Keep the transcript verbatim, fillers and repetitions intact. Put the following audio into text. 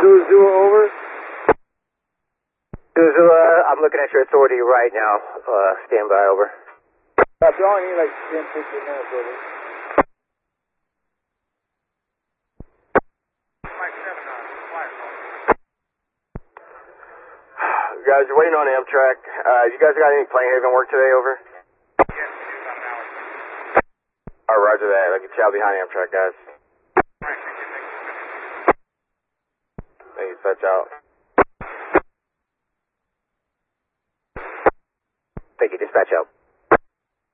Zulu, over. Zulu, uh, I'm looking at your authority right now. Uh, stand by, over. Copy, I only need like ten, fifteen minutes, over. Guys, you're waiting on Amtrak. Uh, you guys got any plane haven work today, over? Yes, it is about an hour. Alright, roger that. I'll get you out behind Amtrak, guys. Alright, thank you. Thank you, dispatch out. Thank you, dispatch out.